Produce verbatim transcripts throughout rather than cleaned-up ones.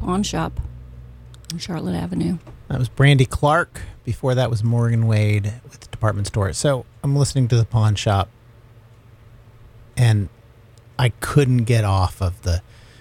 Pawn Shop on Charlotte Avenue. That was Brandy Clark. Before that was Morgan Wade with the department store. So I'm listening to the Pawn Shop, and I couldn't get off of the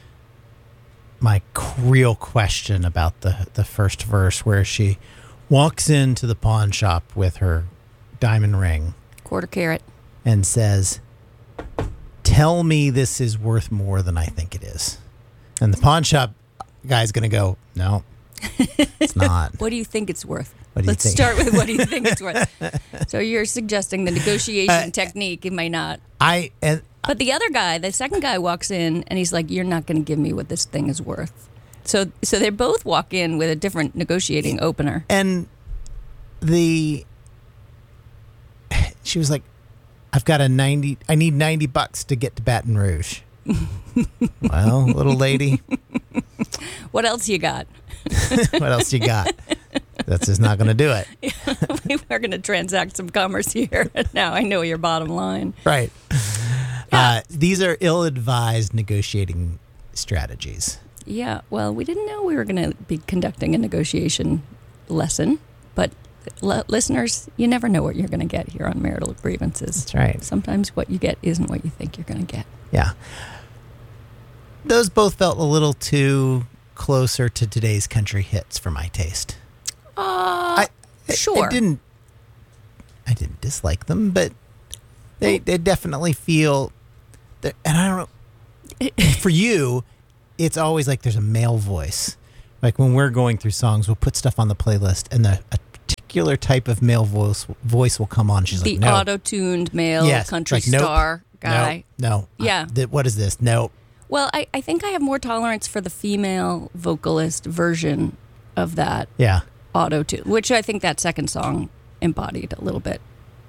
my real question about the, the first verse, where she walks into the pawn shop with her diamond ring. Quarter carat. And says, tell me this is worth more than I think it is. And the pawn shop guy's going to go, no, it's not. What do you think it's worth? What do you Let's think? start with what do you think it's worth. So you're suggesting the negotiation uh, technique, it may not. I and But the other guy, the second guy walks in and he's like, you're not going to give me what this thing is worth. So so they both walk in with a different negotiating opener. And the she was like, I've got a ninety I need ninety bucks to get to Baton Rouge. Well, little lady. What else you got? What else you got? That's just not going to do it. Yeah, we are going to transact some commerce here. Now I know your bottom line. Right. Uh, these are ill-advised negotiating strategies. Yeah, well, we didn't know we were going to be conducting a negotiation lesson, but l- listeners, you never know what you're going to get here on Marital Grievances. That's right. Sometimes what you get isn't what you think you're going to get. Yeah. Those both felt a little too closer to today's country hits for my taste. Uh, I, sure. I didn't, I didn't dislike them, but they, they definitely feel... And I don't know, for you, it's always like there's a male voice. Like when we're going through songs, we'll put stuff on the playlist, and the, a particular type of male voice voice will come on. She's the like, no. The auto-tuned male yes, country like, nope, star guy. No, no. Yeah. Uh, th- what is this? No. Well, I, I think I have more tolerance for the female vocalist version of that yeah. auto-tune, which I think that second song embodied a little bit.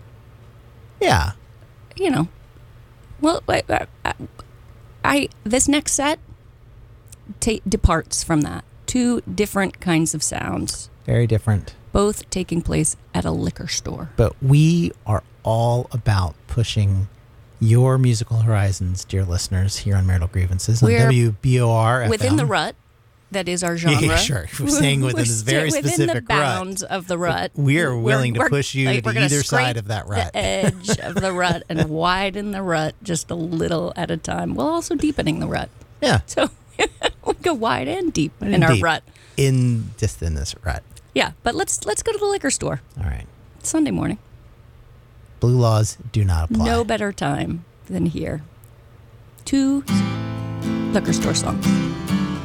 Yeah. You know. Well, I, I, I this next set ta- departs from that. Two different kinds of sounds. Very different. Both taking place at a liquor store. But we are all about pushing your musical horizons, dear listeners, here on Marital Grievances on We're W B O R F M. Within the rut. That is our genre. Yeah, sure. We're staying within this very within specific the bounds rut. of the rut. We are willing we're, to push you like, to either side of that rut. The edge of the rut and widen the rut just a little at a time, while also deepening the rut. Yeah. So we go wide and deep and in our deep. rut. In just in this rut. Yeah, but let's let's go to the liquor store. All right. It's Sunday morning. Blue laws do not apply. No better time than here. Two liquor store songs.